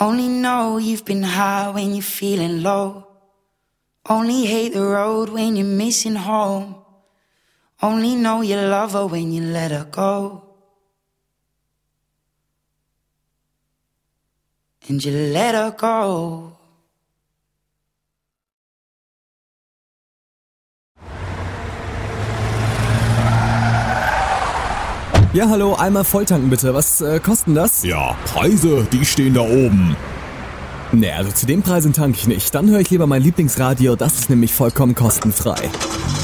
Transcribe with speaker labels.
Speaker 1: Only know you've been high when you're feeling low. Only hate the road when you're missing home. Only know you love her when you let her go. And you let her go.
Speaker 2: Ja, hallo, einmal volltanken bitte. Was kostet das?
Speaker 3: Ja, Preise, die stehen da oben.
Speaker 2: Ne, also zu den Preisen tanke ich nicht. Dann höre ich lieber mein Lieblingsradio, das ist nämlich vollkommen kostenfrei.